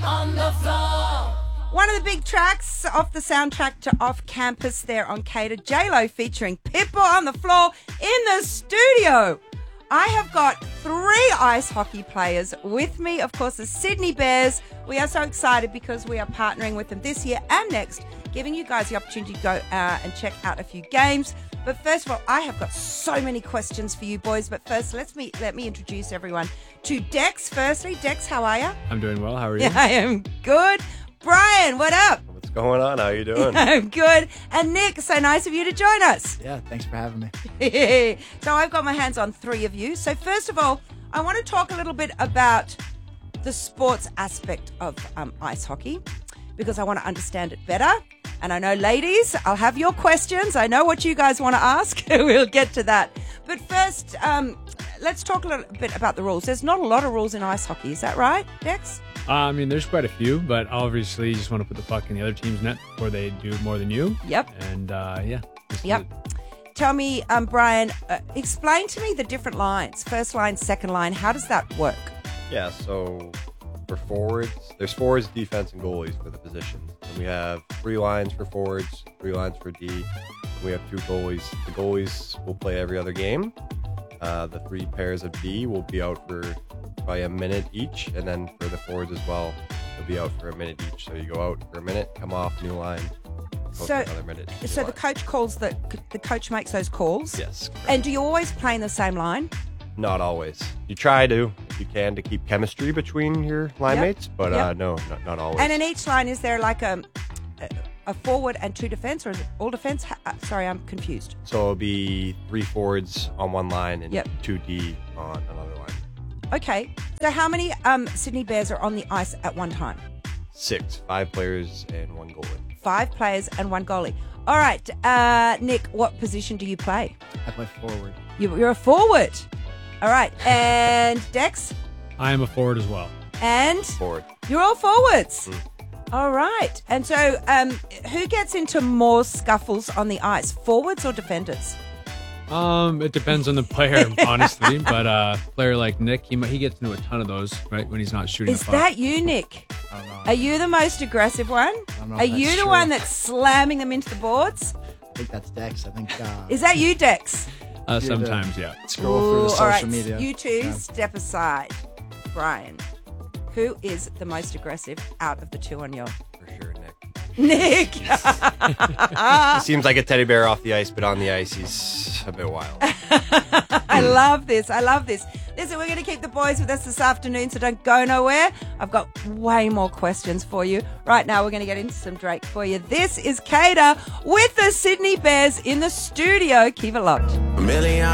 on the floor. One of the big tracks off the soundtrack to Off Campus there on Cater, J-Lo featuring Pitbull on the floor in the studio. I have got 3 ice hockey players with me. Of course, the Sydney Bears. We are so excited because we are partnering with them this year and next, giving you guys the opportunity to go and check out a few games. But first of all, I have got so many questions for you boys. But first, let me introduce everyone to Dex. Firstly, Dex, how are you? I'm doing well. How are you? Yeah, I am good. Brian, what up? What's going on? How you doing? I'm good. And Nick, so nice of you to join us. Yeah, thanks for having me. So I've got my hands on 3 of you. So first of all, I want to talk a little bit about the sports aspect of ice hockey because I want to understand it better. And I know, ladies, I'll have your questions. I know what you guys want to ask. We'll get to that. But first, let's talk a little bit about the rules. There's not a lot of rules in ice hockey. Is that right, Dex? I mean, there's quite a few, but obviously you just want to put the puck in the other team's net before they do more than you. Yep. And, yeah. Yep. Tell me, Brian, explain to me the different lines. First line, second line. How does that work? Yeah, so for forwards, there's forwards, defense, and goalies for the positions. And we have 3 lines for forwards, 3 lines for D. And we have 2 goalies. The goalies will play every other game. The 3 pairs of D will be out for probably a minute each, and then for the forwards as well, they'll be out for a minute each. So you go out for a minute, come off, new line. So, another minute, so the coach calls the coach makes those calls. Yes. Correct. And do you always play in the same line? Not always. You try to, if you can, to keep chemistry between your line mates, but no, not always. And in each line, is there like a forward and 2 defense, or is it all defense? Sorry, I'm confused. So it'll be 3 forwards on one line and 2 D on another line. Okay. So how many Sydney Bears are on the ice at one time? 6, 5 players and 1 goalie. 5 players and 1 goalie. All right, Nick, what position do you play? I play forward. You're a forward. All right, and Dex? I am a forward as well. And? Forward. You're all forwards. All right. And so who gets into more scuffles on the ice, forwards or defenders? It depends on the player, honestly. But a player like Nick, he gets into a ton of those, right, when he's not shooting Is the puck. that you, Nick? I don't know. Are you the most aggressive one? I don't know Are if that's you the true. one that's slamming them into the boards? I think that's Dex. I think. Is that you, Dex? Sometimes, yeah. Scroll through the Ooh, social all right, media. you two step aside. Brian, who is the most aggressive out of the 2 on your... For sure, Nick. Nick! He seems like a teddy bear off the ice, but on the ice, he's a bit wild. I love this. I love this. Listen, we're going to keep the boys with us this afternoon, so don't go nowhere. I've got way more questions for you. Right now, we're going to get into some Drake for you. This is Cater with the Sydney Bears in the studio. Keep it locked.